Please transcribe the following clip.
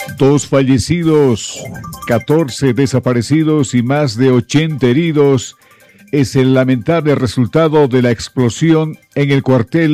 2 fallecidos, 14 desaparecidos y más de 80 heridos es el lamentable resultado de la explosión en el cuartel